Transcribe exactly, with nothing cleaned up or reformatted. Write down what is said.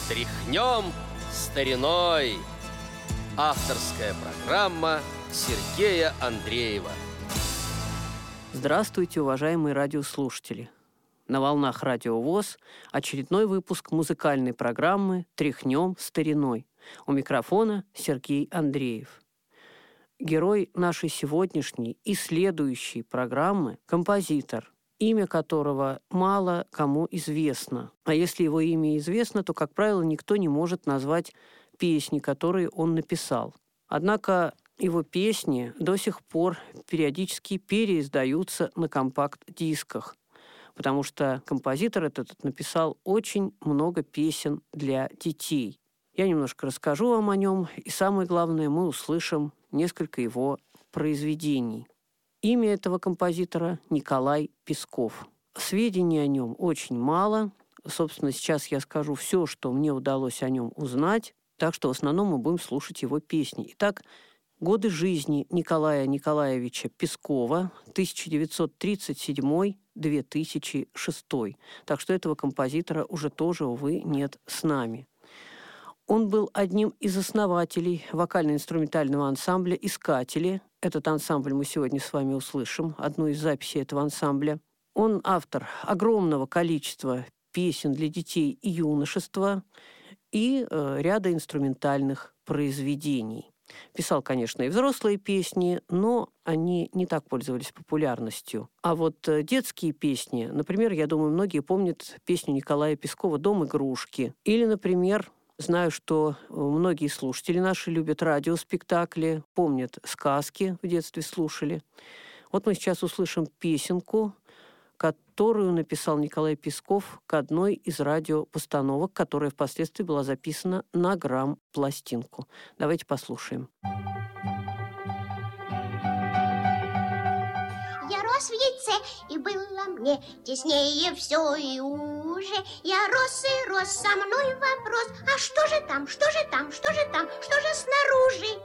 Тряхнем стариной. Авторская программа Сергея Андреева. Здравствуйте, уважаемые радиослушатели! На волнах Радио ВОС очередной выпуск музыкальной программы «Тряхнем стариной». У микрофона Сергей Андреев. Герой нашей сегодняшней и следующей программы – композитор, имя которого мало кому известно. А если его имя известно, то, как правило, никто не может назвать песни, которые он написал. Однако его песни до сих пор периодически переиздаются на компакт-дисках, потому что композитор этот написал очень много песен для детей. Я немножко расскажу вам о нем, и самое главное, мы услышим несколько его произведений. Имя этого композитора – Николай Песков. Сведений о нем очень мало. Собственно, сейчас я скажу все, что мне удалось о нем узнать, так что в основном мы будем слушать его песни. Итак, годы жизни Николая Николаевича Пескова тысяча девятьсот тридцать седьмой — две тысячи шестой. Так что этого композитора уже тоже, увы, нет с нами. Он был одним из основателей вокально-инструментального ансамбля «Искатели». Этот ансамбль мы сегодня с вами услышим, одну из записей этого ансамбля. Он автор огромного количества песен для детей и юношества и э, ряда инструментальных произведений. Писал, конечно, и взрослые песни, но они не так пользовались популярностью. А вот детские песни, например, я думаю, многие помнят песню Николая Пескова «Дом игрушки». Или, например, знаю, что многие слушатели наши любят радиоспектакли, помнят сказки, в детстве слушали. Вот мы сейчас услышим песенку, которую написал Николай Песков к одной из радиопостановок, которая впоследствии была записана на грамм-пластинку. Давайте послушаем. Я рос в яйце, и было мне теснее все и уже. Я рос и рос, со мной вопрос: а что же там, что же там, что же там, что же снаружи?